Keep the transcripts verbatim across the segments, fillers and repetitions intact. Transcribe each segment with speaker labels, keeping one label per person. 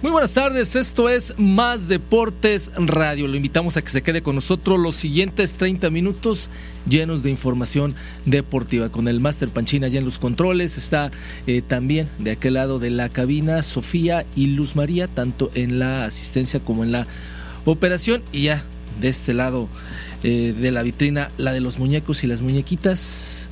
Speaker 1: Muy buenas tardes, esto es Más Deportes Radio. Lo invitamos a que se quede con nosotros los siguientes treinta minutos llenos de información deportiva. Con el Máster Panchín allá en los controles, está eh, también de aquel lado de la cabina Sofía y Luz María, tanto en la asistencia como en la operación. Y ya de este lado eh, de la vitrina, la de los muñecos y las muñequitas,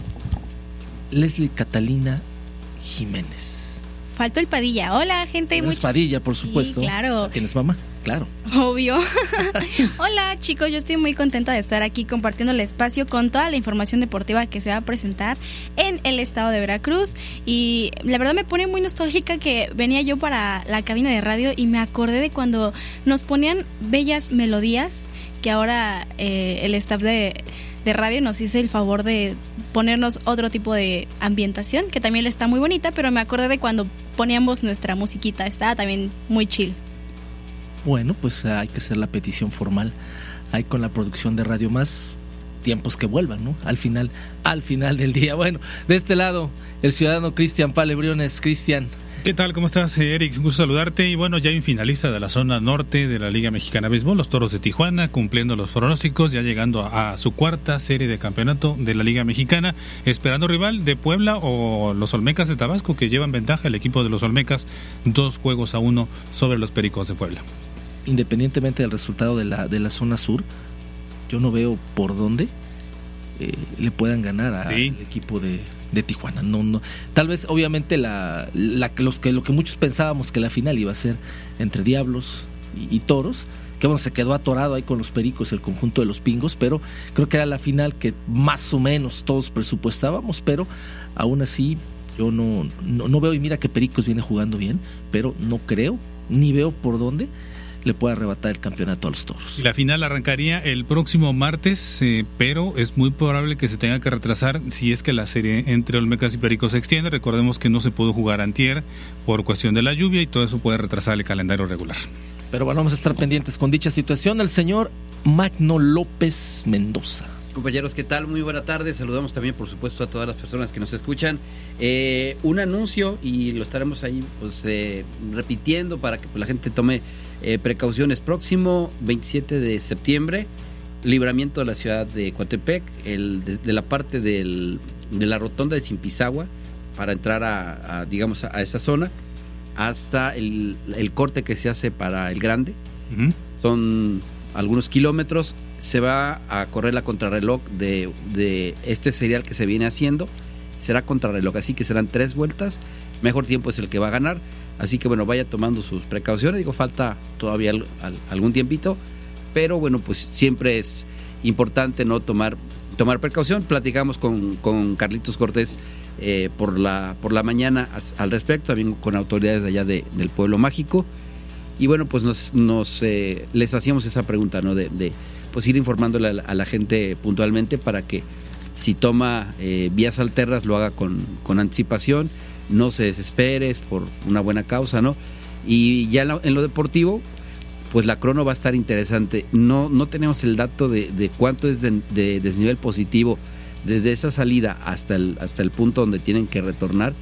Speaker 1: Leslie Catalina Jiménez.
Speaker 2: Faltó el Padilla. Hola, gente.
Speaker 1: Tienes
Speaker 2: mucho...
Speaker 1: Padilla, por supuesto.
Speaker 2: Sí, claro.
Speaker 1: ¿Tienes mamá? Claro.
Speaker 2: Obvio. Hola, chicos. Yo estoy muy contenta de estar aquí compartiendo el espacio con toda la información deportiva que se va a presentar en el estado de Veracruz. Y la verdad me pone muy nostálgica que venía yo para la cabina de radio y me acordé de cuando nos ponían bellas melodías, que ahora eh, el staff de, de radio nos hizo el favor de ponernos otro tipo de ambientación, que también está muy bonita, pero me acordé de cuando poníamos nuestra musiquita, estaba también muy chill.
Speaker 1: Bueno, pues hay que hacer la petición formal ahí con la producción de Radio Más, tiempos que vuelvan, ¿no? Al final, al final del día. Bueno, de este lado, el ciudadano Cristian Pale Briones. Cristian.
Speaker 3: ¿Qué tal? ¿Cómo estás, Eric? Un gusto saludarte. Y bueno, ya hay un finalista de la zona norte de la Liga Mexicana de Béisbol, los Toros de Tijuana, cumpliendo los pronósticos, ya llegando a su cuarta serie de campeonato de la Liga Mexicana, esperando rival de Puebla o los Olmecas de Tabasco, que llevan ventaja el equipo de los Olmecas, dos juegos a uno sobre los Pericos de Puebla.
Speaker 1: Independientemente del resultado de la, de la zona sur, yo no veo por dónde eh, le puedan ganar al
Speaker 3: sí.
Speaker 1: equipo de... de Tijuana. No, no. Tal vez, obviamente, la, la, los que, lo que muchos pensábamos que la final iba a ser entre Diablos y, y Toros, que bueno, se quedó atorado ahí con los Pericos, el conjunto de los Pingos, pero creo que era la final que más o menos todos presupuestábamos, pero aún así yo no, no, no veo, y mira que Pericos viene jugando bien, pero no creo, ni veo por dónde le puede arrebatar el campeonato a los Toros.
Speaker 3: La final arrancaría el próximo martes, eh, pero es muy probable que se tenga que retrasar si es que la serie entre Olmecas y Pericos se extiende. Recordemos que no se pudo jugar antier por cuestión de la lluvia y todo eso puede retrasar el calendario regular.
Speaker 1: Pero bueno, vamos a estar pendientes con dicha situación. El señor Magno López Mendoza.
Speaker 4: Compañeros, ¿qué tal? Muy buena tarde. Saludamos también, por supuesto, a todas las personas que nos escuchan. Eh, un anuncio, y lo estaremos ahí pues eh, repitiendo para que pues, la gente tome eh, precauciones. Próximo veintisiete de septiembre, libramiento de la ciudad de Coatepec, el, de, de la parte del, de la rotonda de Zimpizagua, para entrar a, a digamos, a, a esa zona, hasta el, el corte que se hace para el Grande. Uh-huh. Son algunos kilómetros. Se va a correr la contrarreloj de, de este serial que se viene haciendo. Será contrarreloj, así que serán tres vueltas. Mejor tiempo es el que va a ganar. Así que bueno, vaya tomando sus precauciones. Digo, falta todavía al, al, algún tiempito, pero bueno, pues siempre es importante no tomar tomar precaución. Platicamos con, con Carlitos Cortés eh, por la por la mañana as, al respecto, también con autoridades de allá de, del Pueblo Mágico. Y bueno, pues nos, nos eh, les hacíamos esa pregunta, ¿no? De, de pues ir informándole a la, a la gente puntualmente para que si toma eh, vías alternas lo haga con, con anticipación, no se desespere, es por una buena causa, ¿no? Y ya en lo, en lo deportivo, pues la crono va a estar interesante. No, no tenemos el dato de, de cuánto es de, de desnivel positivo desde esa salida hasta el, hasta el punto donde tienen que retornar,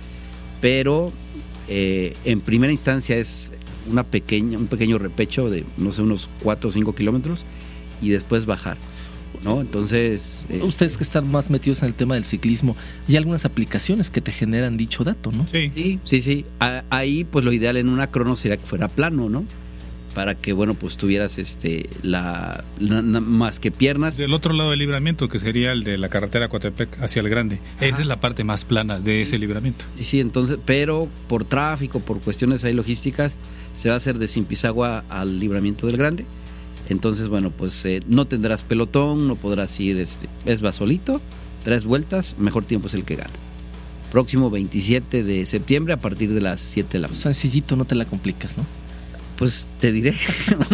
Speaker 4: pero eh, en primera instancia es una pequeña, un pequeño repecho de, no sé, unos cuatro o cinco kilómetros y después bajar, ¿no? Entonces... Eh,
Speaker 1: Ustedes que están más metidos en el tema del ciclismo, ¿hay algunas aplicaciones que te generan dicho dato, no?
Speaker 3: Sí,
Speaker 4: sí, sí. sí. A, ahí, pues lo ideal en una crono sería que fuera plano, ¿no? Para que, bueno, pues tuvieras este la, la, la más que piernas.
Speaker 3: Del otro lado del libramiento, que sería el de la carretera Coatepec hacia el Grande. Ajá. Esa es la parte más plana de sí. ese libramiento.
Speaker 4: Sí, sí, entonces, pero por tráfico, por cuestiones ahí logísticas, se va a hacer de Zimpizagua al libramiento del Grande. Entonces, bueno, pues eh, no tendrás pelotón, no podrás ir, este, es va solito, tres vueltas, mejor tiempo es el que gana. Próximo veintisiete de septiembre a partir de las siete de la mañana.
Speaker 1: Sencillito, no te la complicas, ¿no?
Speaker 4: Pues te diré